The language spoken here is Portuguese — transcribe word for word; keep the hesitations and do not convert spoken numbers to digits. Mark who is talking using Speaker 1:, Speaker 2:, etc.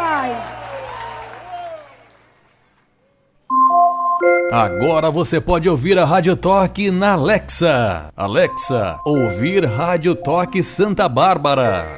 Speaker 1: Ai.
Speaker 2: Agora você pode ouvir a Rádio Toque na Alexa. Alexa, ouvir Rádio Toque Santa Bárbara.